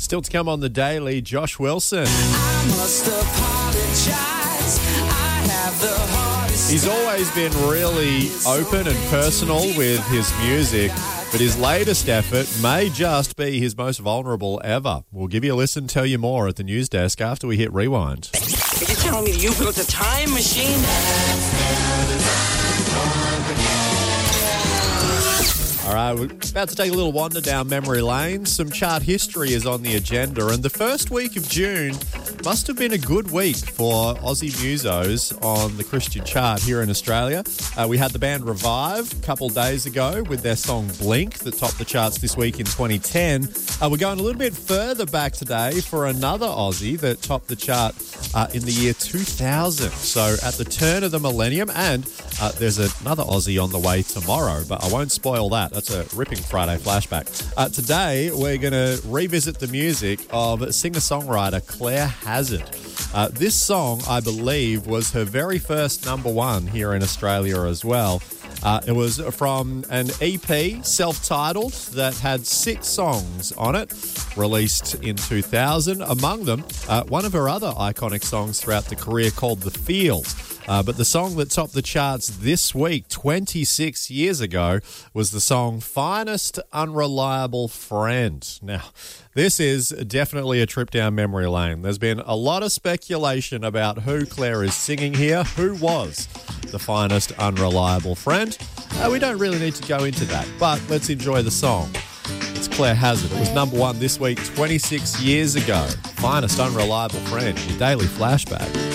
Still to come on the Daily, Josh Wilson. I must apologize. I have the hardest. He's always been really open and personal with his music, but his latest effort may just be his most vulnerable ever. We'll give you a listen, tell you more at the news desk after we hit rewind. Are you telling me you built a time machine? All right, we're about to take a little wander down memory lane. Some chart history is on the agenda, and the first week of June must have been a good week for Aussie musos on the Christian chart here in Australia. We had the band Revive a couple days ago with their song Blink that topped the charts this week in 2010. We're going a little bit further back today for another Aussie that topped the chart in the year 2000. So at the turn of the millennium, and there's another Aussie on the way tomorrow, but I won't spoil that. That's a ripping Friday flashback. Today, we're going to revisit the music of singer-songwriter Claire Hazard. This song, I believe, was her very first number one here in Australia as well. It was from an EP, self-titled, that had 6 songs on it, released in 2000. Among them, one of her other iconic songs throughout the career called The Field. But the song that topped the charts this week, 26 years ago, was the song Finest Unreliable Friend. Now, this is definitely a trip down memory lane. There's been a lot of speculation about who Claire is singing here. Who was the finest unreliable friend? We don't really need to go into that, but let's enjoy the song. It's Claire Hazard. It was number one this week, 26 years ago. Finest Unreliable Friend, your daily flashback.